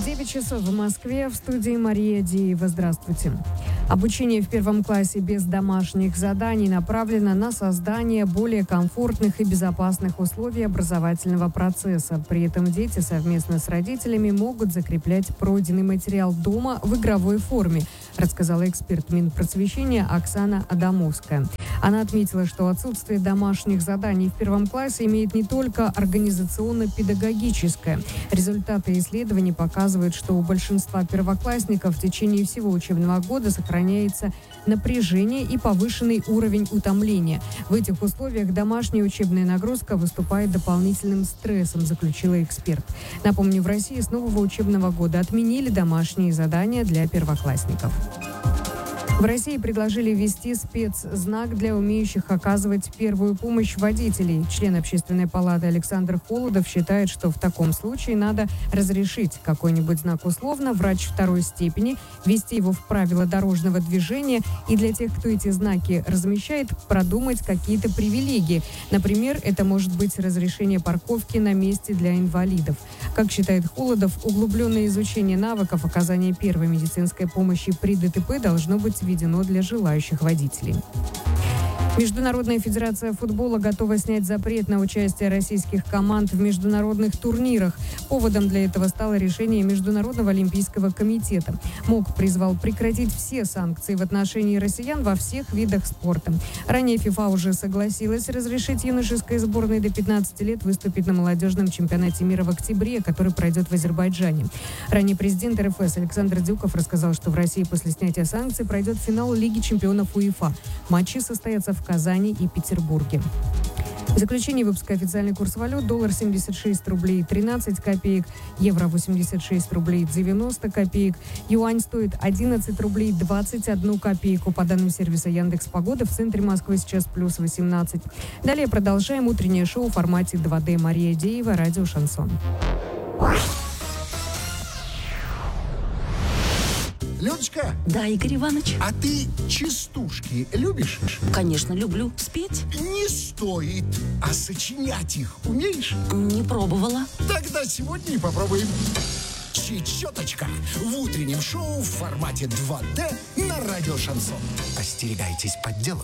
9 часов в Москве. В студии Мария Диева. Здравствуйте. Обучение в первом классе без домашних заданий направлено на создание более комфортных и безопасных условий образовательного процесса. При этом дети совместно с родителями могут закреплять пройденный материал дома в игровой форме, рассказала эксперт Минпросвещения Оксана Адамовская. Она отметила, что отсутствие домашних заданий в первом классе имеет не только организационно-педагогическое. Результаты исследований показывают, что у большинства первоклассников в течение всего учебного года сохраняется напряжение и повышенный уровень утомления. В этих условиях домашняя учебная нагрузка выступает дополнительным стрессом, заключила эксперт. Напомню, в России с нового учебного года отменили домашние задания для первоклассников. В России предложили ввести спецзнак для умеющих оказывать первую помощь водителей. Член Общественной палаты Александр Холодов считает, что в таком случае надо разрешить какой-нибудь знак условно «врач второй степени», ввести его в правила дорожного движения и для тех, кто эти знаки размещает, продумать какие-то привилегии. Например, это может быть разрешение парковки на месте для инвалидов. Как считает Холодов, углубленное изучение навыков оказания первой медицинской помощи при ДТП должно быть введено для желающих водителей. Международная федерация футбола готова снять запрет на участие российских команд в международных турнирах. Поводом для этого стало решение Международного олимпийского комитета. МОК призвал прекратить все санкции в отношении россиян во всех видах спорта. Ранее ФИФА уже согласилась разрешить юношеской сборной до 15 лет выступить на молодежном чемпионате мира в октябре, который пройдет в Азербайджане. Ранее президент РФС Александр Дюков рассказал, что в России после снятия санкций пройдет финал Лиги чемпионов УЕФА. Матчи состоятся в Казани и Петербурге. В заключении выпуска официальный курс валют: доллар 76 рублей 13 копеек, евро 86 рублей 90 копеек, юань стоит 11 рублей 21 копейку. По данным сервиса Яндекс.Погода, в центре Москвы сейчас плюс 18. Далее продолжаем утреннее шоу в формате 2D. Мария Диева, радио «Шансон». Леночка. Да, Игорь Иванович. А ты частушки любишь? Конечно, люблю. Спеть? Не стоит. А сочинять их умеешь? Не пробовала. Тогда сегодня и попробуем. Чечеточка в утреннем шоу в формате 2D на радио «Шансон». Остерегайтесь подделок.